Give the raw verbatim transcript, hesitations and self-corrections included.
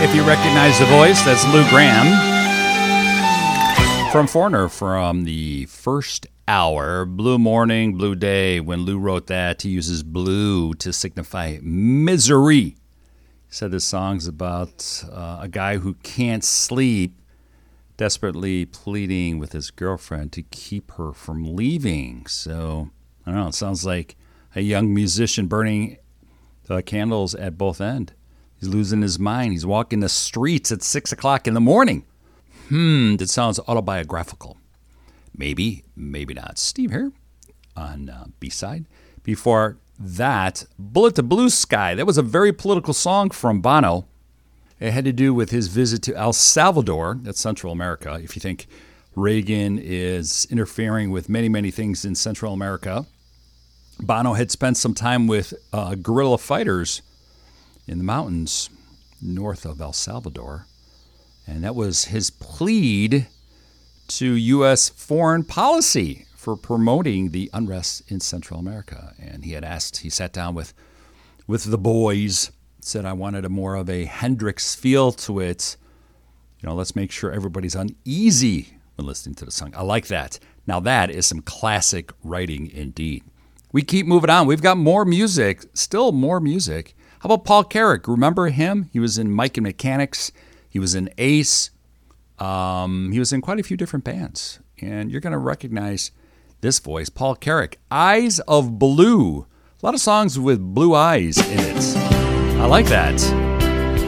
If you recognize the voice, that's Lou Gramm from Foreigner from the first hour. Blue Morning, Blue Day. When Lou wrote that, he uses blue to signify misery. He said this song's about uh, a guy who can't sleep, desperately pleading with his girlfriend to keep her from leaving. So, I don't know, it sounds like a young musician burning uh, candles at both ends. He's losing his mind. He's walking the streets at six o'clock in the morning. Hmm, that sounds autobiographical. Maybe, maybe not. Steve here on uh, B-side. Before that, Bullet to Blue Sky. That was a very political song from Bono. It had to do with his visit to El Salvador, that's Central America. If you think Reagan is interfering with many, many things in Central America, Bono had spent some time with uh, guerrilla fighters in the mountains north of El Salvador. And that was his plead to U S foreign policy for promoting the unrest in Central America. And he had asked, he sat down with, with the boys, said, I wanted a more of a Hendrix feel to it. You know, let's make sure everybody's uneasy when listening to the song. I like that. Now that is some classic writing indeed. We keep moving on. We've got more music, still more music. How about Paul Carrack? Remember him? He was in Mike and Mechanics. He was in Ace. Um, he was in quite a few different bands. And you're going to recognize this voice, Paul Carrack. Eyes of Blue. A lot of songs with blue eyes in it. I like that.